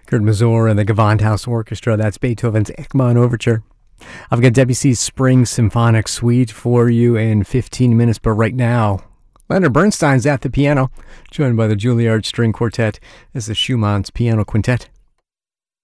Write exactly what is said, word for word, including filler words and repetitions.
Kurt Masur and the Gewandhaus Orchestra. That's Beethoven's Egmont Overture. I've got Debussy's Spring Symphonic Suite for you in fifteen minutes, but right now, Leonard Bernstein's at the piano, joined by the Juilliard String Quartet as the Schumann's Piano Quintet.